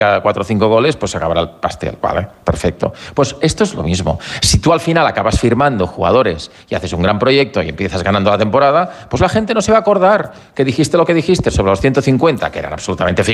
cada 4 o 5 goles, pues se acabará el pastel, ¿vale? Perfecto. Pues esto es lo mismo. Si tú al final acabas firmando jugadores y haces un gran proyecto y empiezas ganando la temporada, pues la gente no se va a acordar que dijiste lo que dijiste sobre los 150, que eran absolutamente ficticios,